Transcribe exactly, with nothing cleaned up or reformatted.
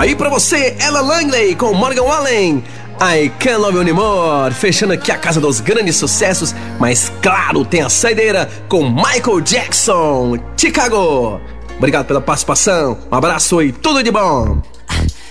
Aí pra você, Ella Langley com Morgan Wallen, I Can't Love You Anymore. Fechando aqui a casa dos grandes sucessos, mas claro, tem a saideira com Michael Jackson, Chicago. Obrigado pela participação, um abraço e tudo de bom.